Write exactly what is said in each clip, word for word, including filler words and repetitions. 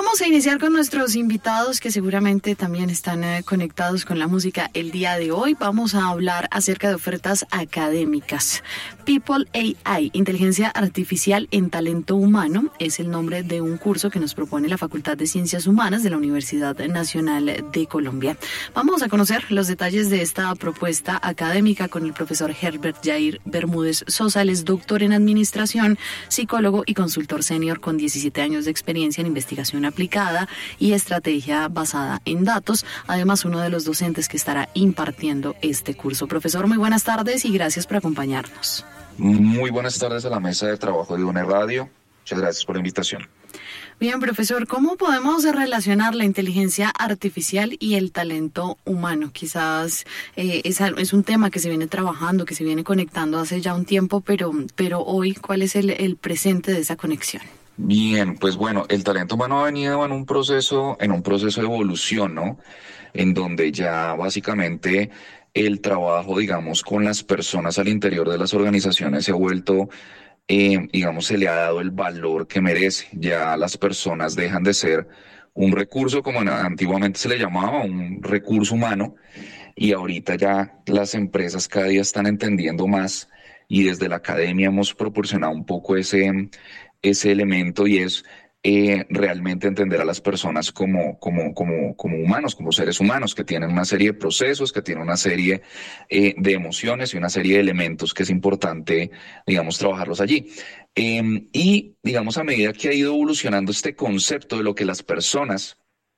Vamos a iniciar con nuestros invitados que seguramente también están eh, conectados con la música el día de hoy. Vamos a hablar acerca de ofertas académicas. People A I, Inteligencia Artificial en Talento Humano, es el nombre de un curso que nos propone la Facultad de Ciencias Humanas de la Universidad Nacional de Colombia. Vamos a conocer los detalles de esta propuesta académica con el profesor Herbert Jair Bermúdez Sosa. Él es doctor en Administración, psicólogo y consultor senior con diecisiete años de experiencia en investigación aplicada y estrategia basada en datos. Además, uno de los docentes que estará impartiendo este curso. Profesor, muy buenas tardes y gracias por acompañarnos. Muy buenas tardes a la mesa de trabajo de UNE Radio. Muchas gracias por la invitación. Bien, profesor, ¿cómo podemos relacionar la inteligencia artificial y el talento humano? Quizás eh, es, es un tema que se viene trabajando, que se viene conectando hace ya un tiempo, pero, pero hoy, ¿cuál es el, el presente de esa conexión? Bien, pues bueno, el talento humano ha venido en un proceso, en un proceso de evolución, ¿no? En donde ya básicamente el trabajo, digamos, con las personas al interior de las organizaciones se ha vuelto, eh, digamos, se le ha dado el valor que merece. Ya las personas dejan de ser un recurso, como antiguamente se le llamaba, un recurso humano, y ahorita ya las empresas cada día están entendiendo más, y desde la academia hemos proporcionado un poco ese, ese elemento, y es Eh, realmente entender a las personas como, como, como, como humanos, como seres humanos, que tienen una serie de procesos, que tienen una serie eh, de emociones y una serie de elementos que es importante, digamos, trabajarlos allí. Eh, y, digamos, a medida que ha ido evolucionando este concepto de lo que las personas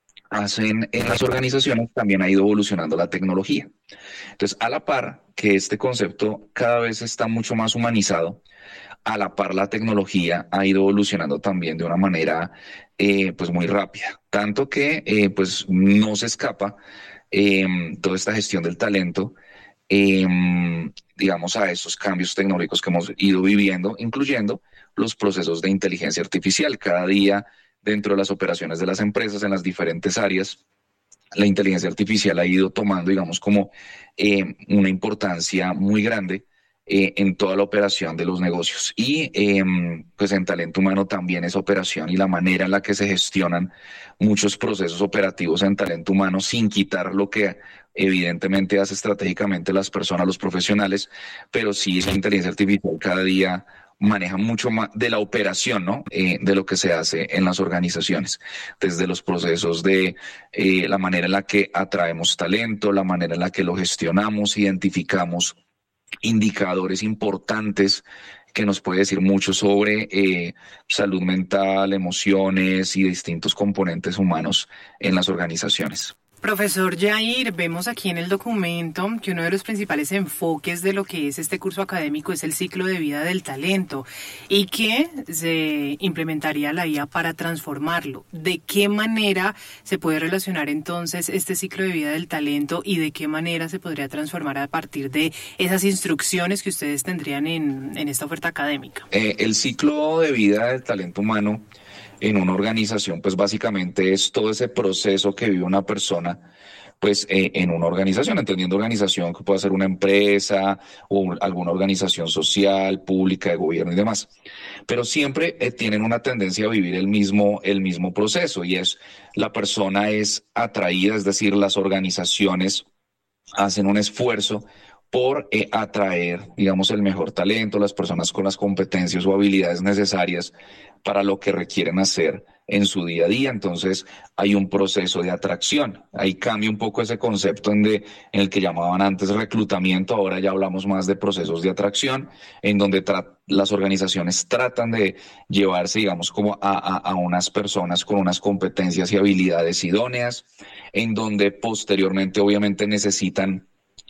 hacen en las organizaciones, también ha ido evolucionando la tecnología. Entonces, a la par que este concepto cada vez está mucho más humanizado, a la par la tecnología ha ido evolucionando también de una manera eh, pues muy rápida, tanto que eh, pues no se escapa eh, toda esta gestión del talento, eh, digamos, a estos cambios tecnológicos que hemos ido viviendo, incluyendo los procesos de inteligencia artificial. Cada día dentro de las operaciones de las empresas en las diferentes áreas, la inteligencia artificial ha ido tomando, digamos, como eh, una importancia muy grande Eh, en toda la operación de los negocios. Y eh, pues en talento humano también esa operación y la manera en la que se gestionan muchos procesos operativos en talento humano, sin quitar lo que evidentemente hace estratégicamente las personas, los profesionales, pero sí esa inteligencia artificial cada día maneja mucho más de la operación, ¿no? Eh, de lo que se hace en las organizaciones, desde los procesos de eh, la manera en la que atraemos talento, la manera en la que lo gestionamos, identificamos indicadores importantes que nos puede decir mucho sobre eh, salud mental, emociones y distintos componentes humanos en las organizaciones. Profesor Jair, vemos aquí en el documento que uno de los principales enfoques de lo que es este curso académico es el ciclo de vida del talento y que se implementaría la I A para transformarlo. ¿De qué manera se puede relacionar entonces este ciclo de vida del talento y de qué manera se podría transformar a partir de esas instrucciones que ustedes tendrían en, en esta oferta académica? Eh, el ciclo de vida del talento humano en una organización, pues básicamente es todo ese proceso que vive una persona, pues eh, en una organización, entendiendo organización que puede ser una empresa o alguna organización social, pública, de gobierno y demás. Pero siempre eh, tienen una tendencia a vivir el mismo, el mismo proceso, y es la persona es atraída, es decir, las organizaciones hacen un esfuerzo por eh, atraer, digamos, el mejor talento, las personas con las competencias o habilidades necesarias para lo que requieren hacer en su día a día. Entonces hay un proceso de atracción. Ahí cambia un poco ese concepto en, de, en el que llamaban antes reclutamiento, ahora ya hablamos más de procesos de atracción, en donde tra- las organizaciones tratan de llevarse, digamos, como a, a, a unas personas con unas competencias y habilidades idóneas, en donde posteriormente obviamente necesitan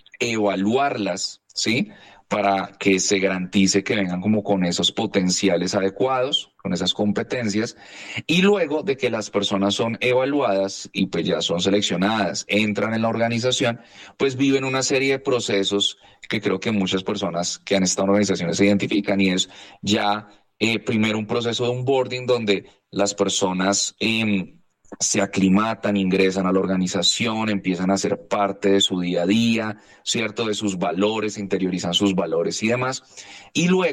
evaluarlas, ¿sí? Para que se garantice que vengan como con esos potenciales adecuados, con esas competencias, y luego de que las personas son evaluadas y pues ya son seleccionadas, entran en la organización, pues viven una serie de procesos que creo que muchas personas que han estado en organizaciones se identifican, y es ya eh, primero un proceso de onboarding donde las personas eh, se aclimatan, ingresan a la organización, empiezan a ser parte de su día a día, ¿cierto? De sus valores, interiorizan sus valores y demás. Y luego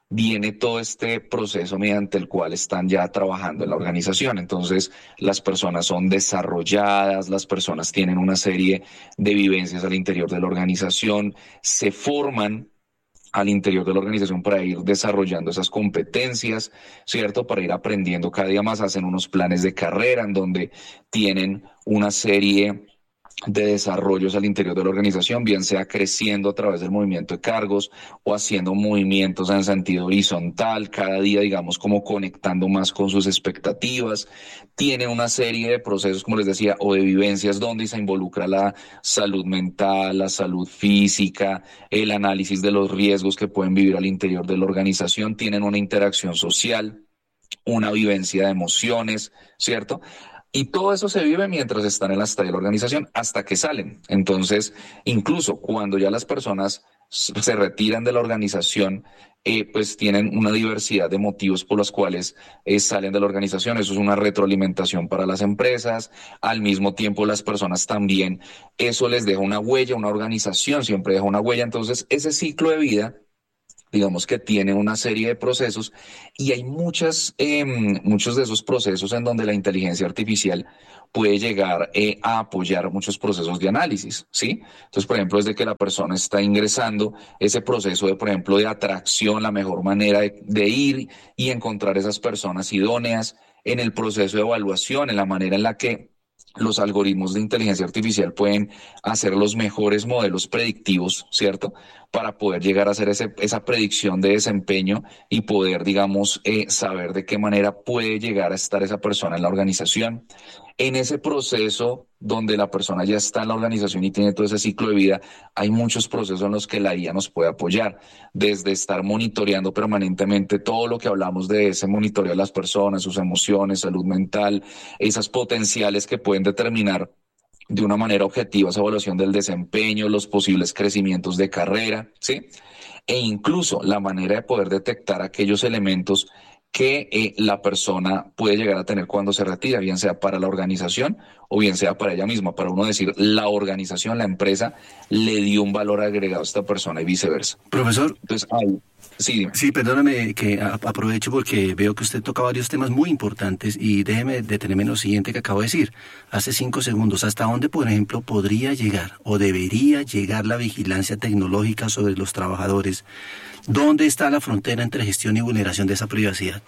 viene todo este proceso mediante el cual están ya trabajando en la organización. Entonces, las personas son desarrolladas, las personas tienen una serie de vivencias al interior de la organización, se forman al interior de la organización para ir desarrollando esas competencias, ¿cierto? Para ir aprendiendo cada día más, hacen unos planes de carrera en donde tienen una serie de desarrollos al interior de la organización, bien sea creciendo a través del movimiento de cargos o haciendo movimientos en sentido horizontal, cada día, digamos, como conectando más con sus expectativas. Tiene una serie de procesos, como les decía, o de vivencias donde se involucra la salud mental, la salud física, el análisis de los riesgos que pueden vivir al interior de la organización. Tienen una interacción social, una vivencia de emociones, ¿cierto? Y todo eso se vive mientras están en la estadía de la organización hasta que salen. Entonces, incluso cuando ya las personas se retiran de la organización, eh, pues tienen una diversidad de motivos por los cuales eh, salen de la organización. Eso es una retroalimentación para las empresas. Al mismo tiempo, las personas también, eso les deja una huella, una organización siempre deja una huella. Entonces, ese ciclo de vida, digamos que tiene una serie de procesos y hay muchas, eh, muchos de esos procesos en donde la inteligencia artificial puede llegar eh, a apoyar muchos procesos de análisis, ¿sí? Entonces, por ejemplo, desde que la persona está ingresando, ese proceso de, por ejemplo, de atracción, la mejor manera de, de ir y encontrar esas personas idóneas, en el proceso de evaluación, en la manera en la que los algoritmos de inteligencia artificial pueden hacer los mejores modelos predictivos, ¿cierto? Para poder llegar a hacer ese, esa predicción de desempeño y poder, digamos, eh, saber de qué manera puede llegar a estar esa persona en la organización. En ese proceso donde la persona ya está en la organización y tiene todo ese ciclo de vida, hay muchos procesos en los que la I A nos puede apoyar, desde estar monitoreando permanentemente todo lo que hablamos de ese monitoreo de las personas, sus emociones, salud mental, esas potenciales que pueden determinar de una manera objetiva esa evaluación del desempeño, los posibles crecimientos de carrera, ¿sí? E incluso la manera de poder detectar aquellos elementos que eh, la persona puede llegar a tener cuando se retira, bien sea para la organización o bien sea para ella misma, para uno decir, la organización, la empresa, le dio un valor agregado a esta persona y viceversa. Profesor. Entonces, ay, sí, dime. Sí, perdóname que a, aprovecho porque veo que usted toca varios temas muy importantes y déjeme detenerme en lo siguiente que acabo de decir. Hace cinco segundos, ¿hasta dónde, por ejemplo, podría llegar o debería llegar la vigilancia tecnológica sobre los trabajadores? ¿Dónde está la frontera entre gestión y vulneración de esa privacidad?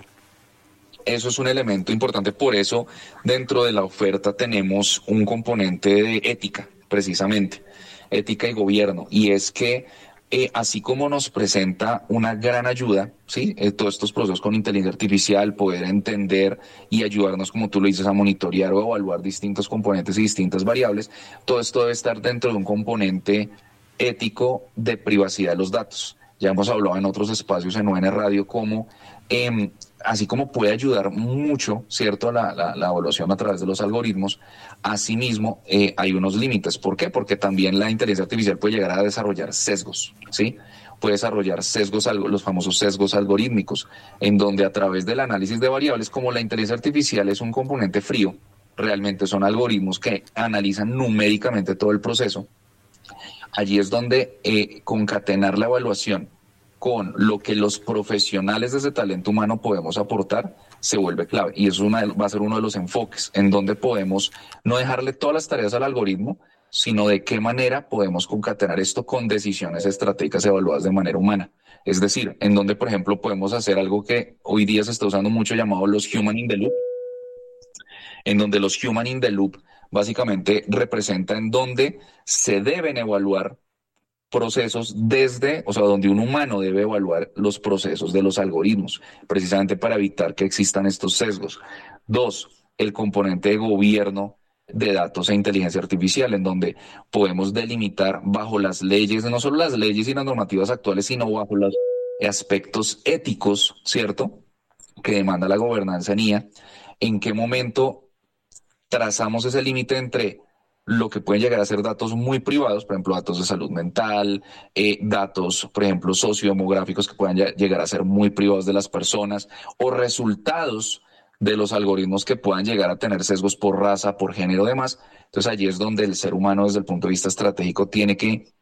Eso es un elemento importante, por eso dentro de la oferta tenemos un componente de ética, precisamente, ética y gobierno, y es que eh, así como nos presenta una gran ayuda, ¿sí? Eh, todos estos procesos con inteligencia artificial, poder entender y ayudarnos, como tú lo dices, a monitorear o evaluar distintos componentes y distintas variables, todo esto debe estar dentro de un componente ético de privacidad de los datos. Ya hemos hablado en otros espacios en U N Radio como, eh, así como puede ayudar mucho, ¿cierto?, la, la, la evaluación a través de los algoritmos, asimismo eh, hay unos límites. ¿Por qué? Porque también la inteligencia artificial puede llegar a desarrollar sesgos, ¿sí? Puede desarrollar sesgos, los famosos sesgos algorítmicos, en donde a través del análisis de variables, como la inteligencia artificial es un componente frío, realmente son algoritmos que analizan numéricamente todo el proceso. Allí es donde eh, concatenar la evaluación con lo que los profesionales de ese talento humano podemos aportar se vuelve clave. Y eso una, va a ser uno de los enfoques en donde podemos no dejarle todas las tareas al algoritmo, sino de qué manera podemos concatenar esto con decisiones estratégicas evaluadas de manera humana. Es decir, en donde, por ejemplo, podemos hacer algo que hoy día se está usando mucho llamado los Human in the Loop, en donde los Human in the Loop básicamente representa en donde se deben evaluar procesos desde, o sea, donde un humano debe evaluar los procesos de los algoritmos, precisamente para evitar que existan estos sesgos. Dos, el componente de gobierno de datos e inteligencia artificial, en donde podemos delimitar bajo las leyes, no solo las leyes y las normativas actuales, sino bajo los aspectos éticos, ¿cierto?, que demanda la gobernanza en I A, en qué momento trazamos ese límite entre lo que pueden llegar a ser datos muy privados, por ejemplo, datos de salud mental, eh, datos, por ejemplo, sociodemográficos que puedan llegar a ser muy privados de las personas, o resultados de los algoritmos que puedan llegar a tener sesgos por raza, por género y demás. Entonces allí es donde el ser humano desde el punto de vista estratégico tiene que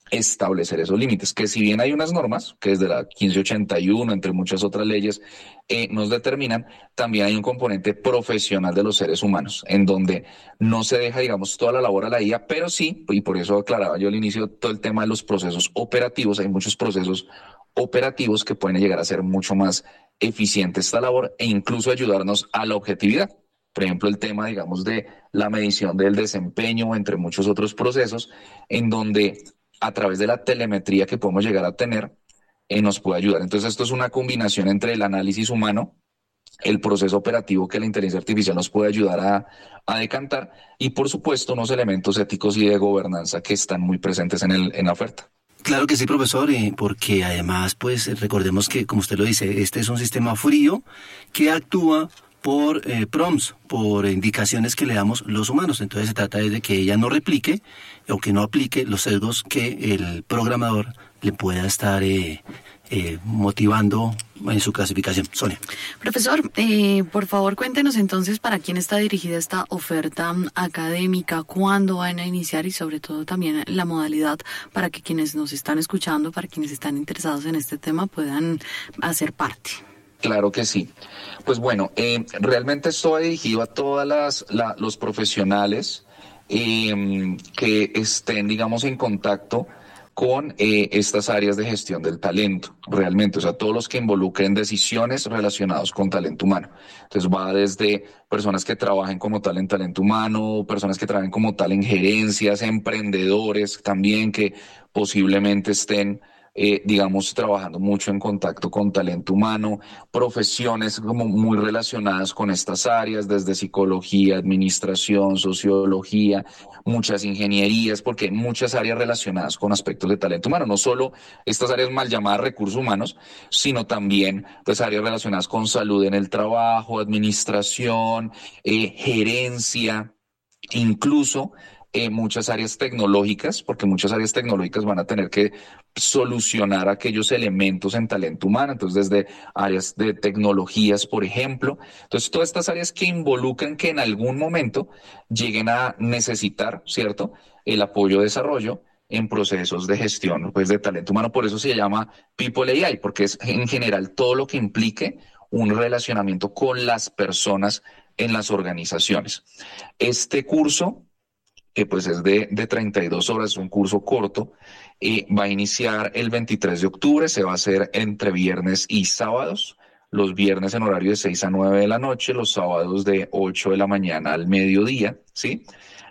establecer esos límites, que si bien hay unas normas, que desde la quince ochenta y uno, entre muchas otras leyes, eh, nos determinan, también hay un componente profesional de los seres humanos, en donde no se deja, digamos, toda la labor a la I A, pero sí, y por eso aclaraba yo al inicio todo el tema de los procesos operativos, hay muchos procesos operativos que pueden llegar a ser mucho más eficiente esta labor e incluso ayudarnos a la objetividad. Por ejemplo, el tema, digamos, de la medición del desempeño, entre muchos otros procesos, en donde a través de la telemetría que podemos llegar a tener, eh, nos puede ayudar. Entonces, esto es una combinación entre el análisis humano, el proceso operativo que la inteligencia artificial nos puede ayudar a, a decantar y, por supuesto, unos elementos éticos y de gobernanza que están muy presentes en, el, en la oferta. Claro que sí, profesor, eh, porque además, pues, recordemos que, como usted lo dice, este es un sistema frío que actúa por eh, prompts, por indicaciones que le damos los humanos. Entonces se trata de que ella no replique o que no aplique los sesgos que el programador le pueda estar eh, eh, motivando en su clasificación. Sonia. Profesor, eh, por favor cuéntenos entonces para quién está dirigida esta oferta académica, cuándo van a iniciar y sobre todo también la modalidad para que quienes nos están escuchando, para quienes están interesados en este tema puedan hacer parte. Claro que sí. Pues bueno, eh, realmente esto va dirigido a todas las la, los profesionales eh, que estén, digamos, en contacto con eh, estas áreas de gestión del talento, realmente, o sea, todos los que involucren decisiones relacionadas con talento humano. Entonces va desde personas que trabajen como tal en talento humano, personas que trabajen como tal en gerencias, emprendedores también que posiblemente estén Eh, digamos, trabajando mucho en contacto con talento humano, profesiones como muy relacionadas con estas áreas, desde psicología, administración, sociología, muchas ingenierías, porque hay muchas áreas relacionadas con aspectos de talento humano, no solo estas áreas mal llamadas recursos humanos, sino también pues, áreas relacionadas con salud en el trabajo, administración, eh, gerencia, incluso Eh, muchas áreas tecnológicas, porque muchas áreas tecnológicas van a tener que solucionar aquellos elementos en talento humano, entonces desde áreas de tecnologías, por ejemplo. Entonces, todas estas áreas que involucran que en algún momento lleguen a necesitar, ¿cierto?, el apoyo de desarrollo en procesos de gestión, pues, de talento humano. Por eso se llama People A I, porque es en general todo lo que implique un relacionamiento con las personas en las organizaciones. Este curso que pues es de, de treinta y dos horas, es un curso corto, eh, va a iniciar el veintitrés de octubre, se va a hacer entre viernes y sábados, los viernes en horario de seis a nueve de la noche, los sábados de ocho de la mañana al mediodía, ¿sí?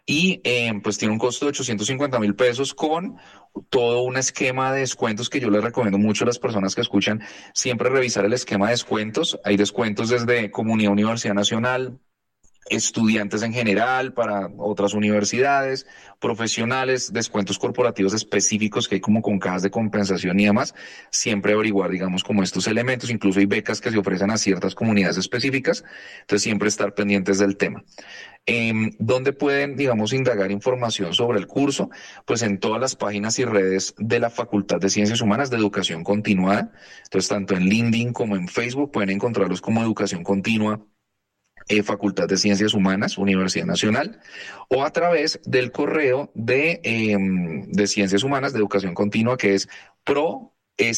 Y eh, pues tiene un costo de ochocientos cincuenta mil pesos con todo un esquema de descuentos que yo les recomiendo mucho a las personas que escuchan, siempre revisar el esquema de descuentos. Hay descuentos desde Comunidad Universidad Nacional, estudiantes en general, para otras universidades, profesionales, descuentos corporativos específicos que hay como con cajas de compensación y demás, siempre averiguar, digamos, como estos elementos, incluso hay becas que se ofrecen a ciertas comunidades específicas, entonces siempre estar pendientes del tema. Eh, ¿Dónde pueden, digamos, indagar información sobre el curso? Pues en todas las páginas y redes de la Facultad de Ciencias Humanas de Educación Continuada, entonces tanto en LinkedIn como en Facebook pueden encontrarlos como Educación Continua, Eh, Facultad de Ciencias Humanas, Universidad Nacional, o a través del correo de, eh, de Ciencias Humanas de Educación Continua, que es pro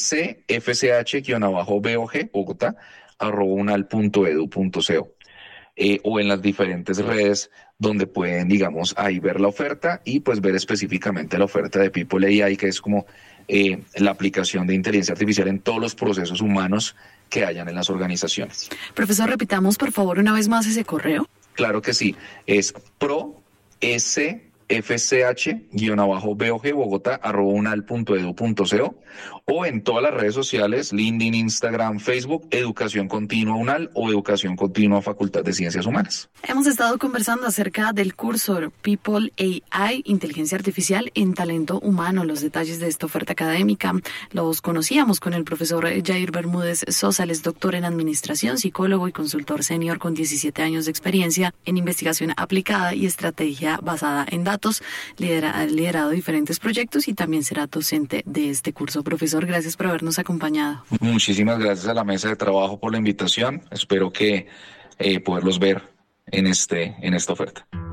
s f c h b o g Bogotá, arroba unal punto edu punto co, eh, o en las diferentes redes donde pueden, digamos, ahí ver la oferta y pues ver específicamente la oferta de People A I, que es como eh, la aplicación de inteligencia artificial en todos los procesos humanos que hayan en las organizaciones. Profesor, repitamos por favor una vez más ese correo. Claro que sí, es pro s f c h b o g Bogotá, arroba unal punto edu punto co, o en todas las redes sociales, LinkedIn, Instagram, Facebook, Educación Continua UNAL o Educación Continua Facultad de Ciencias Humanas. Hemos estado conversando acerca del curso People A I, Inteligencia Artificial en Talento Humano. Los detalles de esta oferta académica los conocíamos con el profesor Jair Bermúdez Sosa, él es doctor en Administración, psicólogo y consultor senior con diecisiete años de experiencia en investigación aplicada y estrategia basada en datos. Lidera, ha liderado diferentes proyectos y también será docente de este curso. Profesor, gracias por habernos acompañado. Muchísimas gracias a la mesa de trabajo por la invitación. Espero que eh, poderlos ver en, este, en esta oferta.